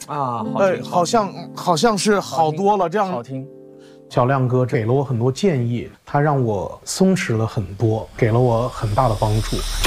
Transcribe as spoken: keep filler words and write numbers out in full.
啊， 呃，好像好像是好多了，这样好听。 小亮哥给了我很多建议，他让我松弛了很多，给了我很大的帮助。